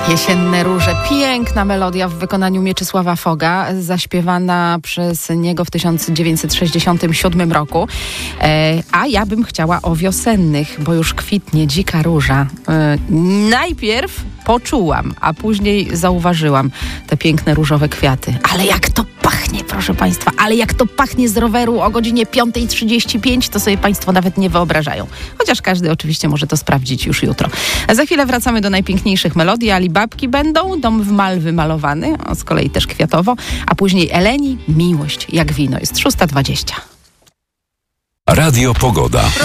Jesienne róże. Piękna melodia w wykonaniu Mieczysława Foga, zaśpiewana przez niego w 1967 roku. A ja bym chciała o wiosennych, bo już kwitnie dzika róża. Najpierw poczułam, a później zauważyłam te piękne różowe kwiaty. Ale jak to pachnie, proszę Państwa, ale jak to pachnie z roweru o godzinie 5:35, to sobie Państwo nawet nie wyobrażają. Chociaż każdy oczywiście może to sprawdzić już jutro. A za chwilę wracamy do najpiękniejszych melodii. Alibabki będą, dom w mal wymalowany, z kolei też kwiatowo, a później Eleni, miłość jak wino. Jest 6:20. Radio Pogoda.